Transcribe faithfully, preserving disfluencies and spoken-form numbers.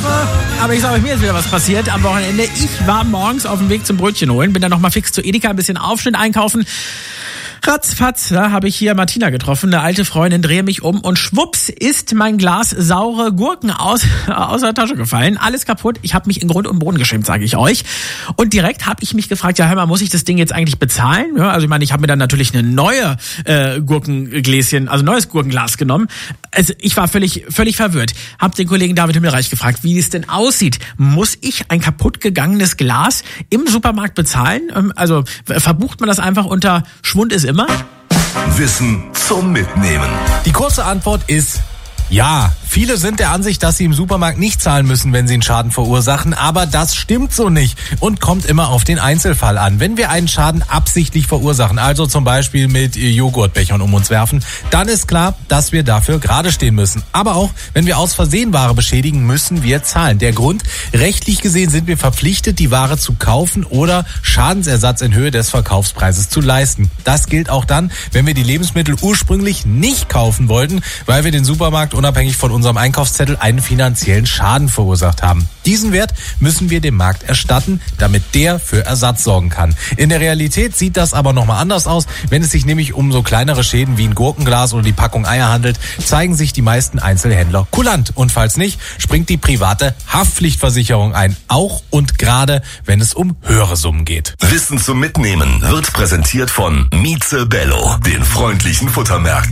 Woche. Aber ich sage euch, mir ist wieder was passiert am Wochenende. Ich war morgens auf dem Weg zum Brötchen holen, bin dann nochmal fix zu Edeka, ein bisschen Aufschnitt einkaufen. Ratzfatz, da habe ich hier Martina getroffen, eine alte Freundin, drehe mich um und schwupps ist mein Glas saure Gurken aus, aus der Tasche gefallen. Alles kaputt. Ich habe mich in Grund und Boden geschämt, sage ich euch. Und direkt habe ich mich gefragt, ja hör mal, muss ich das Ding jetzt eigentlich bezahlen? Ja, also ich meine, ich habe mir dann natürlich eine neue äh, Gurkengläschen, also neues Gurkenglas genommen. Also ich war völlig völlig verwirrt. Hab den Kollegen David Himmelreich gefragt, wie es denn aussieht. Muss ich ein kaputt gegangenes Glas im Supermarkt bezahlen? Ähm, also verbucht man das einfach unter Schwund ist immer? Wissen zum Mitnehmen. Die kurze Antwort ist ja. Viele sind der Ansicht, dass sie im Supermarkt nicht zahlen müssen, wenn sie einen Schaden verursachen, aber das stimmt so nicht und kommt immer auf den Einzelfall an. Wenn wir einen Schaden absichtlich verursachen, also zum Beispiel mit Joghurtbechern um uns werfen, dann ist klar, dass wir dafür gerade stehen müssen. Aber auch, wenn wir aus Versehen Ware beschädigen, müssen wir zahlen. Der Grund, rechtlich gesehen sind wir verpflichtet, die Ware zu kaufen oder Schadensersatz in Höhe des Verkaufspreises zu leisten. Das gilt auch dann, wenn wir die Lebensmittel ursprünglich nicht kaufen wollten, weil wir den Supermarkt unabhängig von unserem Einkaufszettel einen finanziellen Schaden verursacht haben. Diesen Wert müssen wir dem Markt erstatten, damit der für Ersatz sorgen kann. In der Realität sieht das aber nochmal anders aus. Wenn es sich nämlich um so kleinere Schäden wie ein Gurkenglas oder die Packung Eier handelt, zeigen sich die meisten Einzelhändler kulant. Und falls nicht, springt die private Haftpflichtversicherung ein. Auch und gerade, wenn es um höhere Summen geht. Wissen zum Mitnehmen wird präsentiert von Mieze Bello, den freundlichen Futtermärkten.